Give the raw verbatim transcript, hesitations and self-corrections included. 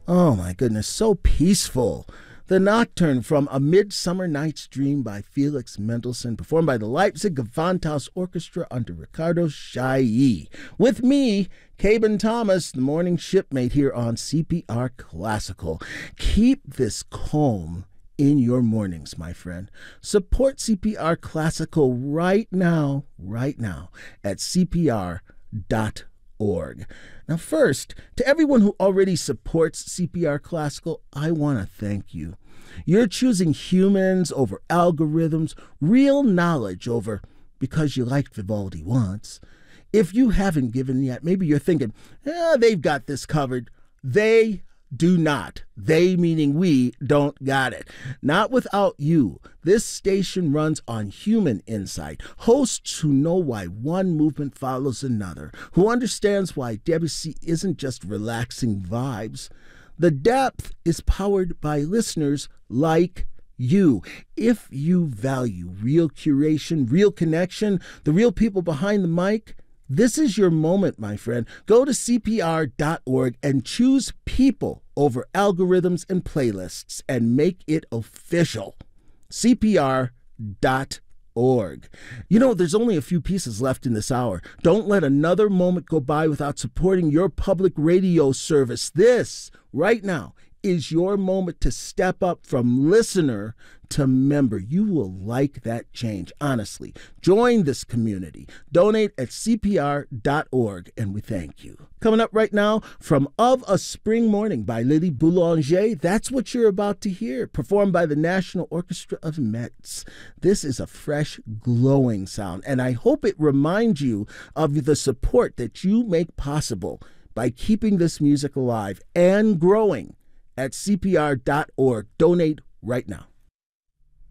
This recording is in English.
Oh my goodness, so peaceful. The Nocturne from A Midsummer Night's Dream by Felix Mendelssohn, performed by the Leipzig Gewandhaus Orchestra under Ricardo Chailly. With me, Caben Thomas, the morning shipmate here on C P R Classical. Keep this calm in your mornings, my friend. Support C P R Classical right now, right now at C P R dot org. Now, first, to everyone who already supports C P R Classical, I want to thank you. You're choosing humans over algorithms, real knowledge over because you liked Vivaldi once. If you haven't given yet, maybe you're thinking, eh, they've got this covered. They do not. They, meaning we, don't got it. Not without you. This station runs on human insight. Hosts who know why one movement follows another, who understands why Debussy isn't just relaxing vibes. The depth is powered by listeners like you. If you value real curation, real connection, the real people behind the mic, this is your moment, my friend. Go to C P R dot org and choose people over algorithms and playlists and make it official. C P R dot org. You know, there's only a few pieces left in this hour. Don't let another moment go by without supporting your public radio service. This, right now, is your moment to step up from listener to member. You will like that change, honestly. Join this community. Donate at C P R dot org, and we thank you. Coming up right now, from Of a Spring Morning by Lily Boulanger, that's what you're about to hear, performed by the National Orchestra of Metz. This is a fresh, glowing sound, and I hope it reminds you of the support that you make possible by keeping this music alive and growing at C P R dot org. Donate right now.